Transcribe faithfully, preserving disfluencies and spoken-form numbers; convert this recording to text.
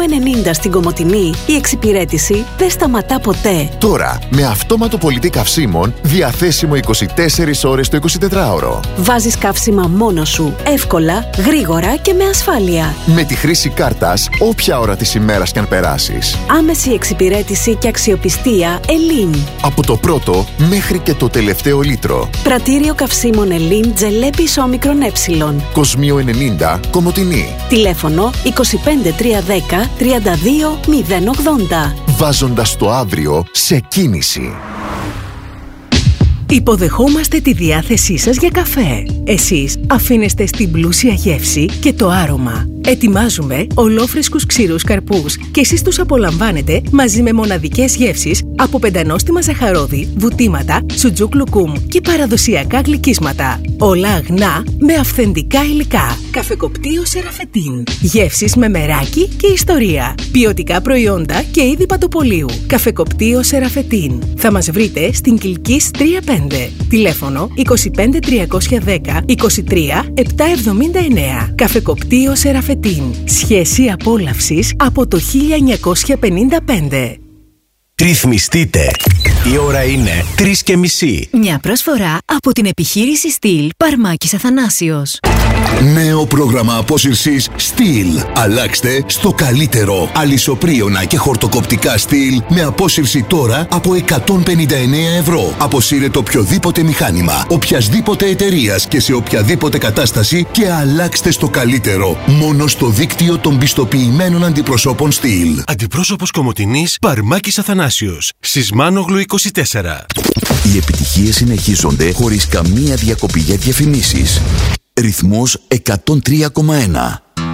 ενενήντα στην Κομοτηνή η εξυπηρέτηση δεν σταματά ποτέ. Τώρα, με αυτόματο πολιτή καυσίμων, διαθέσιμο είκοσι τέσσερις ώρες το εικοσιτετράωρο. Βάζεις καύσιμα μόνος σου, εύκολα, γρήγορα και με ασφάλεια. Με τη χρήση κάρτας, όποια ώρα της ημέρας κι αν περάσεις. Άμεση εξυπηρέτηση και αξιοπιστία Ελλήν. Από το πρώτο μέχρι και το τελευταίο λίτρο. Πρατήριο καυσίμων Ελλήν Τζελέπης όμικρον ε. Κοσμίο ενενήντα, Κομοτηνή. Τηλέφωνο είκοσι πέντε τριακόσια δέκα τριάντα δύο μηδέν ογδόντα. Βάζοντας το αύριο σε κίνηση. Υποδεχόμαστε τη διάθεσή σας για καφέ. Εσείς αφήνεστε στην πλούσια γεύση και το άρωμα. Ετοιμάζουμε ολόφρεσκους ξηρούς καρπούς και εσείς τους απολαμβάνετε μαζί με μοναδικές γεύσεις από πεντανόστιμα ζαχαρόδι, βουτήματα, σουτζούκ λουκούμ και παραδοσιακά γλυκίσματα. Όλα αγνά με αυθεντικά υλικά. Καφεκοπτείο Σεραφετίν. Γεύσεις με μεράκι και ιστορία. Ποιοτικά προϊόντα και είδη πατοπολίου. Καφεκοπτείο Σεραφετίν. Θα μας βρείτε στην Κιλκής τρία πέντε. Τηλέφωνο είκοσι πέντε τριακόσια δέκα είκοσι τρία επτακόσια εβδομήντα εννέα. Καφεκοπτείο Σεραφετίν. Σχέση απόλαυσης από το χίλια εννιακόσια πενήντα πέντε. Ρυθμιστείτε. Η ώρα είναι τρεις και μισή. Μια προσφορά από την επιχείρηση Στυλ Παρμάκης Αθανάσιος. Νέο πρόγραμμα απόσυρσης Στυλ. Αλλάξτε στο καλύτερο. Αλυσοπρίωνα και χορτοκοπτικά Στυλ με απόσυρση τώρα από εκατόν πενήντα εννέα ευρώ. Αποσύρετε οποιοδήποτε μηχάνημα, οποιασδήποτε εταιρείας και σε οποιαδήποτε κατάσταση και αλλάξτε στο καλύτερο. Μόνο στο δίκτυο των πιστοποιημένων αντιπροσώπων Στυλ. Αντιπρόσωπος Κομοτηνής Παρμάκης Αθανάσιος. Σισμάνογλου είκοσι τέσσερα. Οι επιτυχίες συνεχίζονται χωρίς καμία διακοπή για διαφημίσεις. Ρυθμός εκατόν τρία κόμμα ένα.